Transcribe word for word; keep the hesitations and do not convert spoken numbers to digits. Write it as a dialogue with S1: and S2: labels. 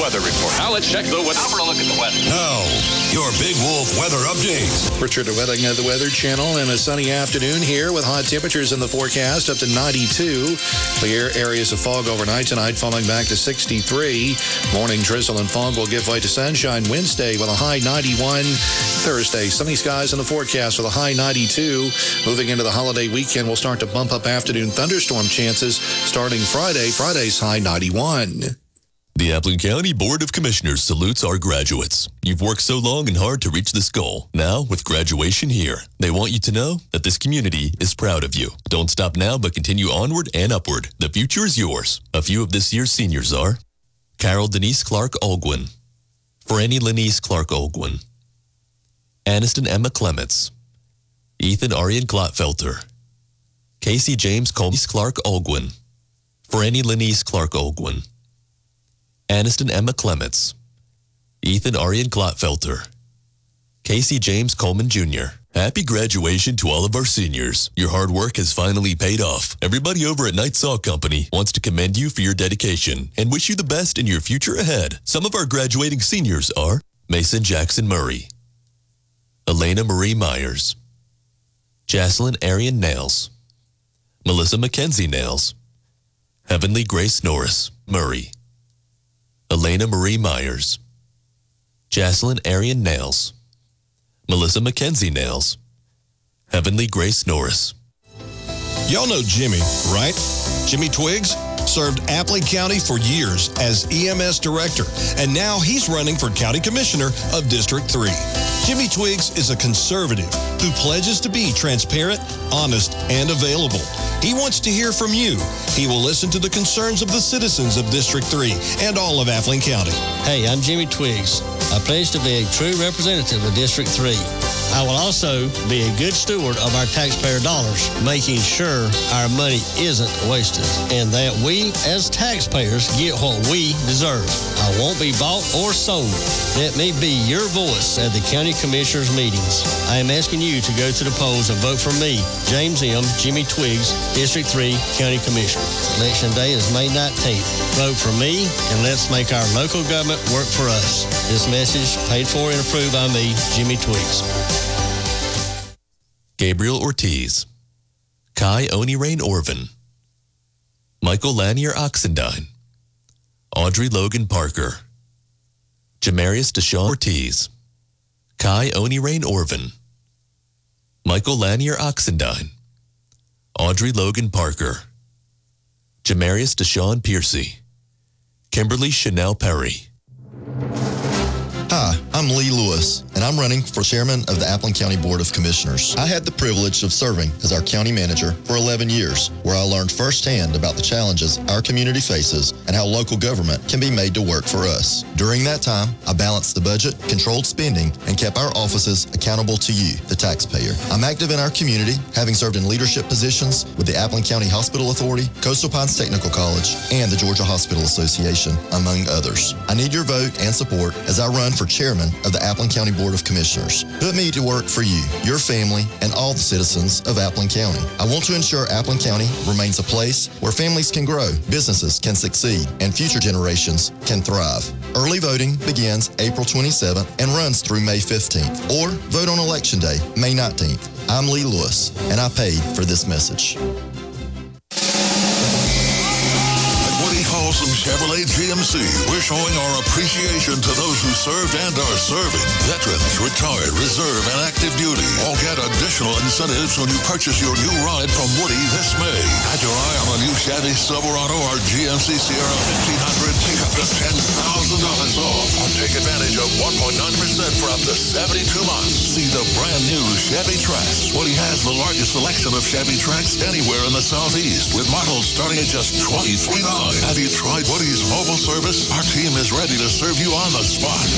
S1: weather report. Now let's check the weather. Now for a look at the weather.
S2: Now, your Big Wolf weather update.
S3: Richard Wedding of the Weather Channel, and a sunny afternoon here with hot temperatures in the forecast up to ninety-two. Clear areas of fog overnight tonight, falling back to sixty-three. Morning drizzle and fog will give way to sunshine Wednesday with a high ninety-one. Thursday, sunny skies in the forecast with a high ninety-two. Moving into the holiday weekend, we'll start to bump up afternoon thunderstorm chances starting Friday. Friday's high ninety-one.
S4: The Appling County Board of Commissioners salutes our graduates. You've worked so long and hard to reach this goal. Now, with graduation here, they want you to know that this community is proud of you. Don't stop now, but continue onward and upward. The future is yours. A few of this year's seniors are Carol Denise Clark Olguin, Franny Lenise Clark Olguin, Aniston Emma Clements, Ethan Arian Glotfelter, Casey James Coleman Clark Olguin, Franny Lenise Clark Olguin, Aniston Emma Clements, Ethan Arian Glotfelter, Casey James Coleman Junior Happy graduation to all of our seniors. Your hard work has finally paid off. Everybody over at Night Saw Company wants to commend you for your dedication and wish you the best in your future ahead. Some of our graduating seniors are Mason Jackson Murray, Elena Marie Myers, Jocelyn Arian Nails, Melissa Mackenzie Nails, Heavenly Grace Norris Murray, Elena Marie Myers, Jocelyn Arian Nails, Melissa Mackenzie Nails, Heavenly Grace Norris.
S2: Y'all know Jimmy, right? Jimmy Twiggs served Appling County for years as E M S director, and now he's running for county commissioner of District three. Jimmy Twiggs is a conservative who pledges to be transparent, honest, and available. He wants to hear from you. He will listen to the concerns of the citizens of District three and all of Appling County.
S5: Hey, I'm Jimmy Twiggs. I pledge to be a true representative of District three. I will also be a good steward of our taxpayer dollars, making sure our money isn't wasted and that we, as taxpayers, get what we deserve. I won't be bought or sold. Let me be your voice at the County Commissioners meetings. I am asking you to go to the polls and vote for me, James M. Jimmy Twiggs, District three County Commissioner. Election day is May nineteenth. Vote for me and let's make our local government work for us. This message paid for and approved by me, Jimmy Twiggs.
S4: Gabriel Ortiz, Kai Onirain Orvin, Michael Lanier Oxendine, Audrey Logan Parker, Jamarius Deshawn Ortiz, Kai Onirain Orvin, Michael Lanier Oxendine, Audrey Logan Parker, Jamarius Deshawn Piercy, Kimberly Chanel Perry.
S6: Hi, I'm Lee Lewis, and I'm running for chairman of the Appling County Board of Commissioners. I had the privilege of serving as our county manager for eleven years, where I learned firsthand about the challenges our community faces and how local government can be made to work for us. During that time, I balanced the budget, controlled spending, and kept our offices accountable to you, the taxpayer. I'm active in our community, having served in leadership positions with the Appling County Hospital Authority, Coastal Pines Technical College, and the Georgia Hospital Association, among others. I need your vote and support as I run for chairman of the Appling County Board of Commissioners. Put me to work for you, your family, and all the citizens of Appling County. I want to ensure Appling County remains a place where families can grow, businesses can succeed, and future generations can thrive. Early voting begins April twenty-seventh and runs through May fifteenth. Or vote on Election Day, May nineteenth. I'm Lee Lewis, and I paid for this message.
S7: Folsom Chevrolet G M C, we're showing our appreciation to those who served and are serving. Veterans, retired, reserve, and active duty all get additional incentives when you purchase your new ride from Woody this May. Had your eye on a new Chevy Silverado or G M C Sierra fifteen hundred, take up to ten thousand dollars off. Or take advantage of one point nine percent for up to seventy-two months. See the brand new Chevy Trax. Woody has the largest selection of Chevy Trax anywhere in the Southeast, with models starting at just twenty-three dollars. Have you tried Woody's mobile service? Our team is ready to serve you on the spot.